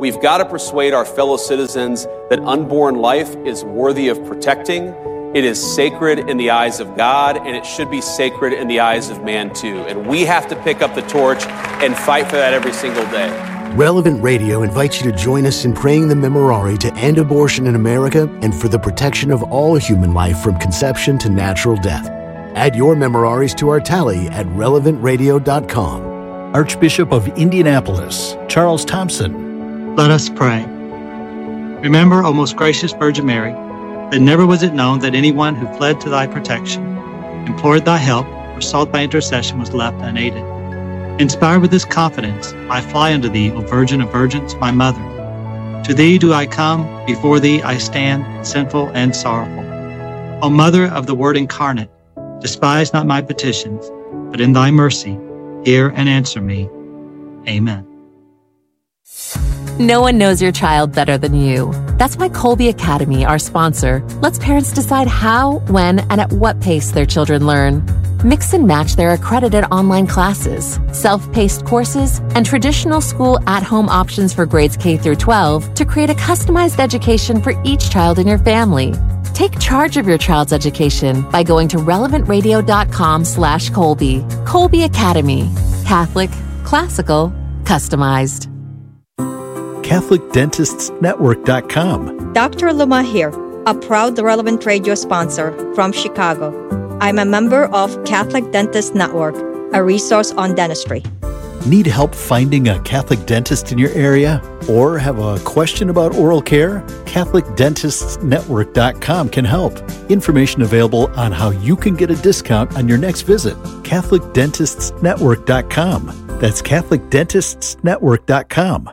We've got to persuade our fellow citizens that unborn life is worthy of protecting. It is sacred in the eyes of God, and it should be sacred in the eyes of man too. And we have to pick up the torch and fight for that every single day. Relevant Radio invites you to join us in praying the Memorare to end abortion in America and for the protection of all human life from conception to natural death. Add your Memoraries to our tally at relevantradio.com. Archbishop of Indianapolis, Charles Thompson. Let us pray. Remember, O most gracious Virgin Mary, that never was it known that anyone who fled to thy protection, implored thy help, or sought thy intercession was left unaided. Inspired with this confidence, I fly unto thee, O Virgin of Virgins, my Mother. To thee do I come, before thee I stand, sinful and sorrowful. O Mother of the Word incarnate, despise not my petitions, but in thy mercy, hear and answer me. Amen. No one knows your child better than you. That's why Colby Academy, our sponsor, lets parents decide how, when, and at what pace their children learn. Mix and match their accredited online classes, self-paced courses, and traditional school at-home options for grades K through 12 to create a customized education for each child in your family. Take charge of your child's education by going to relevantradio.com/Colby. Colby Academy. Catholic, classical, customized. CatholicDentistsNetwork.com. Dr. Luma here, a proud Relevant Radio sponsor from Chicago. I'm a member of Catholic Dentists Network, a resource on dentistry. Need help finding a Catholic dentist in your area? Or have a question about oral care? CatholicDentistsNetwork.com can help. Information available on how you can get a discount on your next visit. CatholicDentistsNetwork.com. That's CatholicDentistsNetwork.com.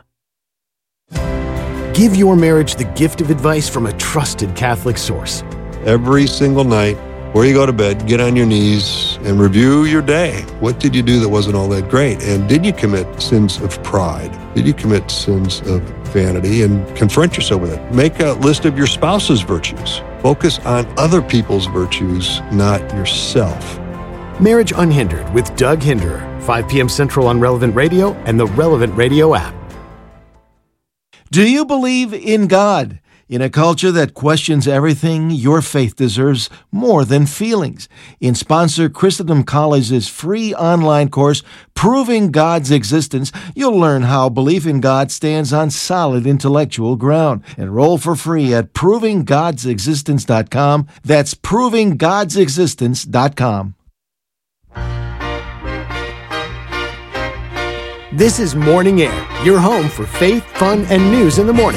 Give your marriage the gift of advice from a trusted Catholic source. Every single night, before you go to bed, get on your knees and review your day. What did you do that wasn't all that great? And did you commit sins of pride? Did you commit sins of vanity? And confront yourself with it. Make a list of your spouse's virtues. Focus on other people's virtues, not yourself. Marriage Unhindered with Doug Hinderer, 5 p.m. Central on Relevant Radio and the Relevant Radio app. Do you believe in God? In a culture that questions everything, your faith deserves more than feelings. In sponsor Christendom College's free online course, Proving God's Existence, you'll learn how belief in God stands on solid intellectual ground. Enroll for free at ProvingGod'sExistence.com. That's ProvingGod'sExistence.com. This is Morning Air, your home for faith, fun, and news in the morning.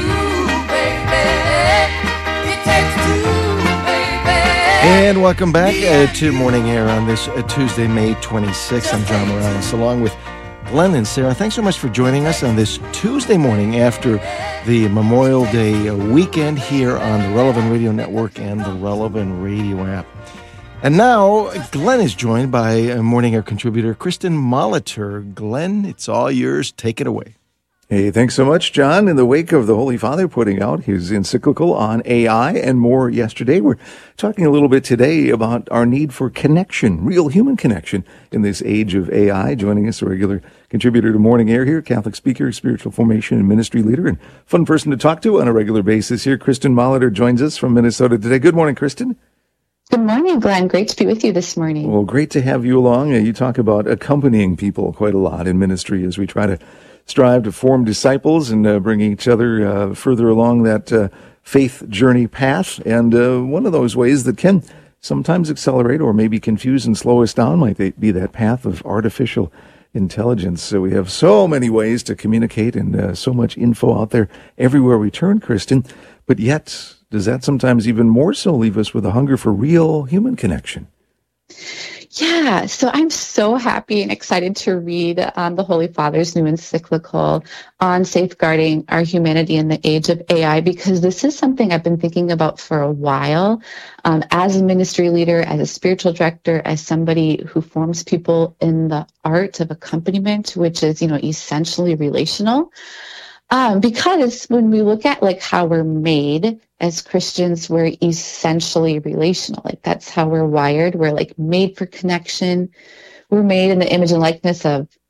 And welcome back to Morning Air on this Tuesday, May 26th. I'm John Morales, along with Glenn and Sarah. Thanks so much for joining us on this Tuesday morning after the Memorial Day weekend here on the Relevant Radio Network and the Relevant Radio app. And now, Glenn is joined by Morning Air contributor Kristen Molitor. Glenn, it's all yours. Take it away. Hey, thanks so much, John. In the wake of the Holy Father putting out his encyclical on AI and more yesterday, we're talking a little bit today about our need for connection, real human connection in this age of AI. Joining us, a regular contributor to Morning Air here, Catholic speaker, spiritual formation and ministry leader, and fun person to talk to on a regular basis here. Kristen Molitor joins us from Minnesota today. Good morning, Kristen. Good morning, Glenn. Great to be with you this morning. Well, great to have you along. You talk about accompanying people quite a lot in ministry as we try to strive to form disciples and bring each other further along that faith journey path. And one of those ways that can sometimes accelerate or maybe confuse and slow us down might be that path of artificial intelligence. So we have so many ways to communicate and so much info out there everywhere we turn, Kristen. But yet, does that sometimes even more so leave us with a hunger for real human connection? Yeah, so I'm so happy and excited to read the Holy Father's new encyclical on safeguarding our humanity in the age of AI, because this is something I've been thinking about for a while as a ministry leader, as a spiritual director, as somebody who forms people in the art of accompaniment, which is, essentially relational. Because when we look at how we're made as Christians, we're essentially relational. That's how we're wired. We're made for connection. We're made in the image and likeness of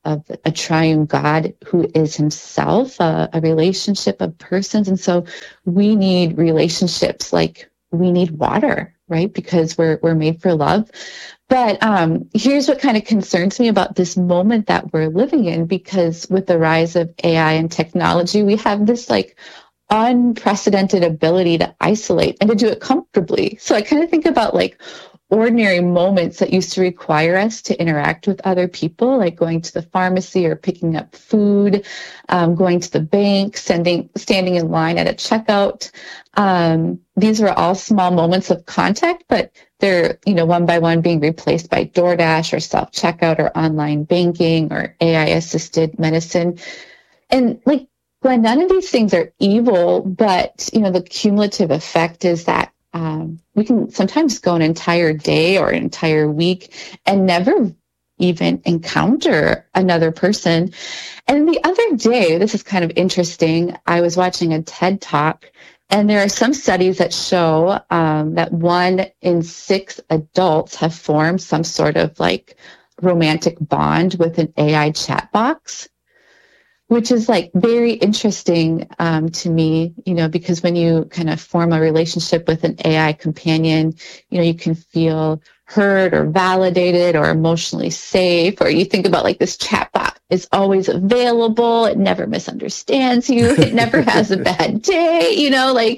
a triune God who is himself a relationship of persons. And so we need relationships like we need water, right? Because we're made for love. But here's what kind of concerns me about this moment that we're living in, because with the rise of AI and technology, we have this like unprecedented ability to isolate and to do it comfortably. So I kind of think about like ordinary moments that used to require us to interact with other people, like going to the pharmacy or picking up food, going to the bank, standing in line at a checkout. These were all small moments of contact, but they're, one by one being replaced by DoorDash or self-checkout or online banking or AI-assisted medicine. And like, Glenn, none of these things are evil, but, the cumulative effect is that we can sometimes go an entire day or an entire week and never even encounter another person. And the other day, this is kind of interesting, I was watching a TED Talk, and there are some studies that show that 1 in 6 adults have formed some sort of like romantic bond with an AI chat box, which is like very interesting to me, because when you kind of form a relationship with an AI companion, you can feel heard or validated or emotionally safe, or you think about like this chatbot is always available. It never misunderstands you. It never has a bad day. You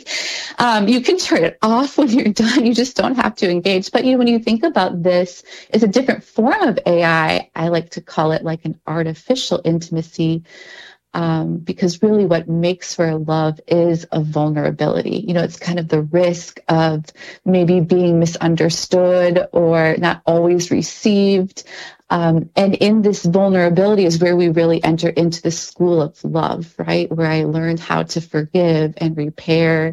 can turn it off when you're done. You just don't have to engage. But, when you think about this, it's a different form of AI. I like to call it like an artificial intimacy. Because really what makes for love is a vulnerability. It's kind of the risk of maybe being misunderstood or not always received. And in this vulnerability is where we really enter into the school of love, right? Where I learned how to forgive and repair,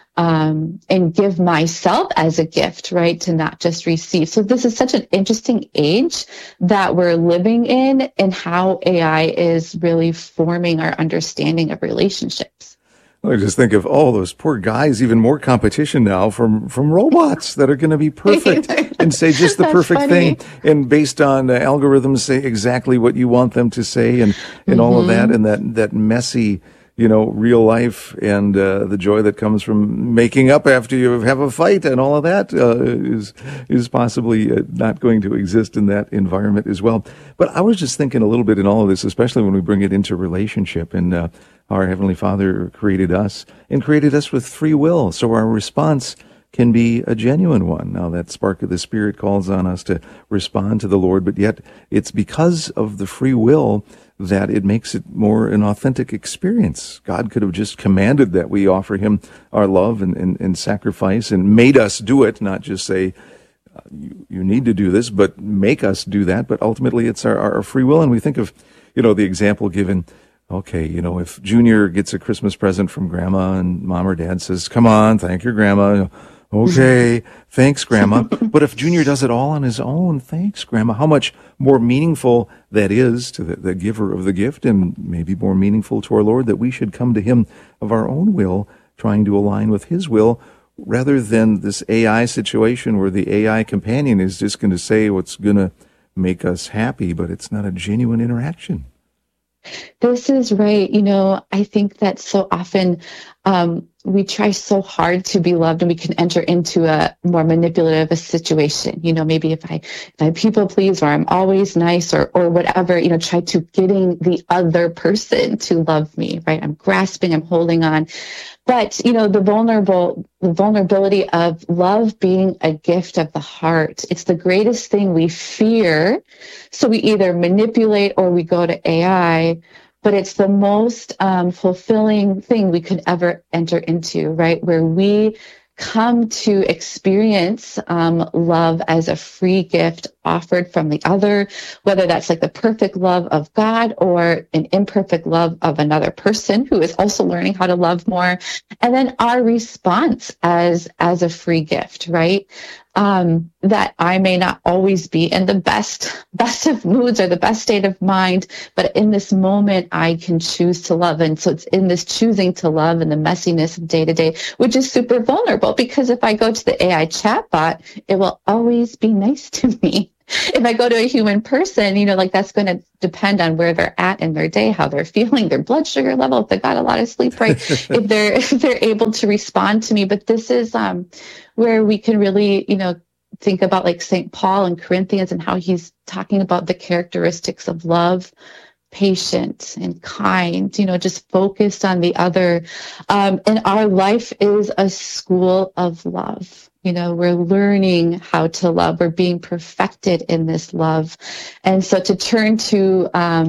and give myself as a gift, right? To not just receive. So this is such an interesting age that we're living in, and how AI is really forming our understanding of relationships. I just think of, those poor guys, even more competition now from robots that are going to be perfect and say just the perfect thing. And based on algorithms, say exactly what you want them to say, and all of that, and that messy, real life, and the joy that comes from making up after you have a fight, and all of that is possibly not going to exist in that environment as well. But I was just thinking a little bit in all of this, especially when we bring it into relationship, and our Heavenly Father created us with free will, so our response can be a genuine one. Now, that spark of the Spirit calls on us to respond to the Lord, but yet it's because of the free will that it makes it more an authentic experience. God could have just commanded that we offer him our love and sacrifice, and made us do it, not just say, you need to do this, but make us do that. But ultimately, it's our free will. And we think of, the example given, okay, if Junior gets a Christmas present from Grandma and Mom or Dad says, come on, thank your Grandma. Okay, thanks, Grandma. But if Junior does it all on his own, thanks, Grandma, how much more meaningful that is to the giver of the gift, and maybe more meaningful to our Lord, that we should come to him of our own will, trying to align with his will, rather than this AI situation where the AI companion is just going to say what's going to make us happy, but it's not a genuine interaction. This is right. I think that so often we try so hard to be loved, and we can enter into a more manipulative situation. Maybe if I people please, or I'm always nice, or whatever, try to getting the other person to love me, right? I'm grasping, I'm holding on. But, the vulnerability of love being a gift of the heart, it's the greatest thing we fear. So we either manipulate or we go to AI, but it's the most fulfilling thing we could ever enter into, right? Where we come to experience love as a free gift offered from the other, whether that's like the perfect love of God or an imperfect love of another person who is also learning how to love more. And then our response as a free gift, right? That I may not always be in the best of moods or the best state of mind, but in this moment I can choose to love. And so it's in this choosing to love and the messiness of day to day, which is super vulnerable, because if I go to the AI chatbot, it will always be nice to me. if I go to a human person, like that's going to depend on where they're at in their day, how they're feeling, their blood sugar level, if they got a lot of sleep, right? if they're able to respond to me. But this is where we can really, think about like St. Paul in Corinthians and how he's talking about the characteristics of love, patient and kind, just focused on the other. And our life is a school of love. We're learning how to love. We're being perfected in this love. And so to turn to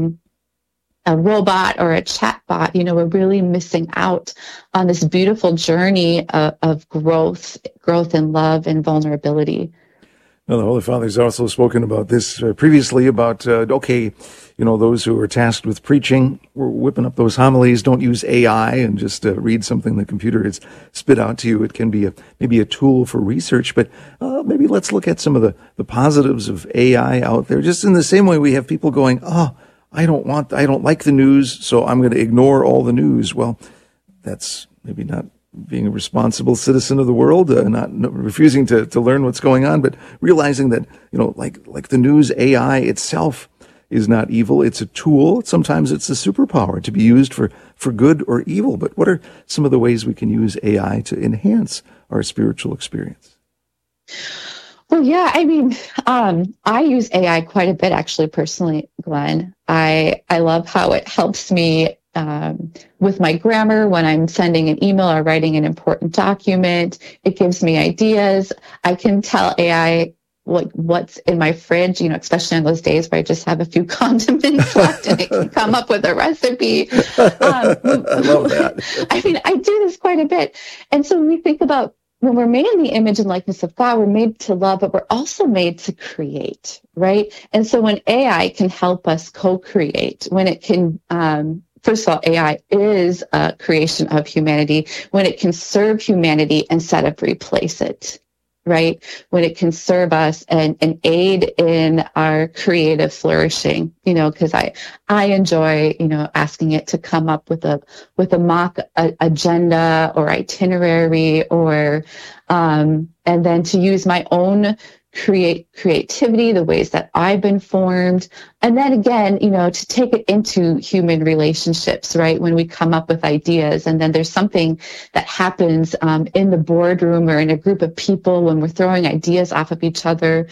a robot or a chat bot, we're really missing out on this beautiful journey of growth in love and vulnerability. Now, the Holy Father's also spoken about this previously about, those who are tasked with preaching, we're whipping up those homilies. Don't use AI and just read something the computer has spit out to you. It can be maybe a tool for research, but maybe let's look at some of the positives of AI out there. Just in the same way we have people going, I don't like the news, so I'm going to ignore all the news. Well, that's maybe not being a responsible citizen of the world, not refusing to learn what's going on, but realizing that, like the news, AI itself is not evil. It's a tool. Sometimes it's a superpower to be used for good or evil. But what are some of the ways we can use AI to enhance our spiritual experience? Well, yeah, I use AI quite a bit, actually, personally, Glenn. I love how it helps me with my grammar when I'm sending an email or writing an important document. It gives me ideas. I can tell AI what's in my fridge, especially on those days where I just have a few condiments left and it can come up with a recipe. I love that. I do this quite a bit. And so when we think about when we're made in the image and likeness of God, we're made to love, but we're also made to create, right? And so when AI can help us co-create, when it can, first of all, AI is a creation of humanity, when it can serve humanity instead of replace it, right? When it can serve us and aid in our creative flourishing, because I enjoy, asking it to come up with a mock agenda or itinerary or, and then to use my own creativity, the ways that I've been formed. And then again, to take it into human relationships, right? When we come up with ideas and then there's something that happens in the boardroom or in a group of people when we're throwing ideas off of each other.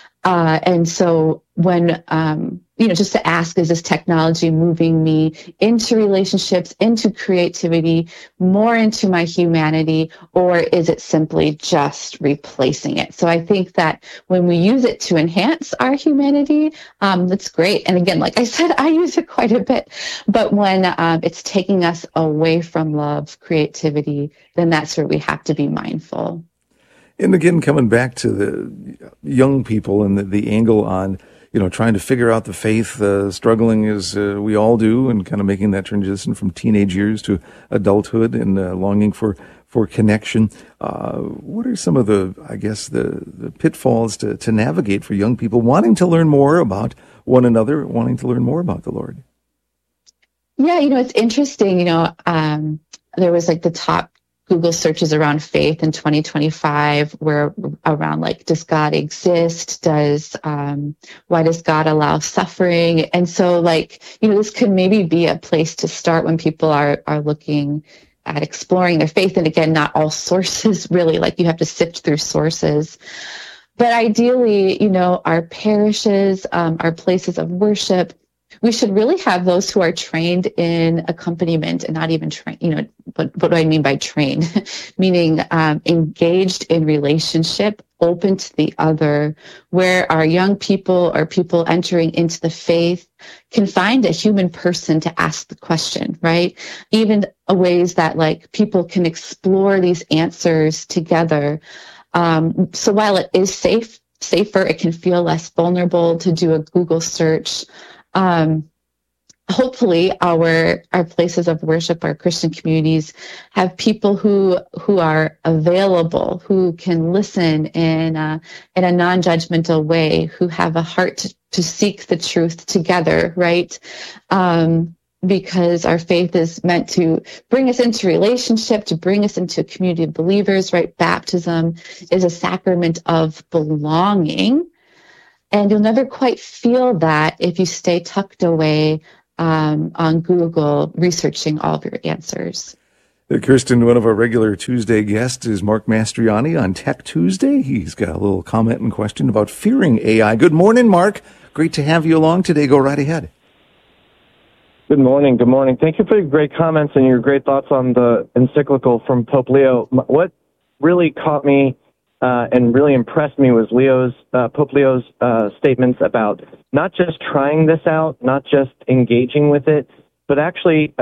And so when, just to ask, is this technology moving me into relationships, into creativity, more into my humanity, or is it simply just replacing it? So I think that when we use it to enhance our humanity, that's great. And again, like I said, I use it quite a bit. But when it's taking us away from love, creativity, then that's where we have to be mindful. And again, coming back to the young people and the angle on, trying to figure out the faith, struggling as we all do, and kind of making that transition from teenage years to adulthood and longing for connection. What are some of the pitfalls to navigate for young people wanting to learn more about one another, wanting to learn more about the Lord? Yeah, it's interesting. There was the top Google searches around faith in 2025 were around does God exist? Why does God allow suffering? And so this could maybe be a place to start when people are looking at exploring their faith. And again, not all sources really, you have to sift through sources. But ideally, our parishes, our places of worship, we should really have those who are trained in accompaniment and not even trained, what do I mean by trained? Meaning engaged in relationship, open to the other, where our young people or people entering into the faith can find a human person to ask the question, right? Even ways that people can explore these answers together. So while it is safer, it can feel less vulnerable to do a Google search. Hopefully our places of worship, our Christian communities have people who are available, who can listen in a non-judgmental way, who have a heart to seek the truth together, right? Because our faith is meant to bring us into relationship, to bring us into a community of believers, right? Baptism is a sacrament of belonging. And you'll never quite feel that if you stay tucked away on Google researching all of your answers. Kirsten, one of our regular Tuesday guests is Mark Mastriani on Tech Tuesday. He's got a little comment and question about fearing AI. Good morning, Mark. Great to have you along today. Go right ahead. Good morning. Good morning. Thank you for your great comments and your great thoughts on the encyclical from Pope Leo. What really caught me and really impressed me was Pope Leo's statements about not just trying this out, not just engaging with it, but actually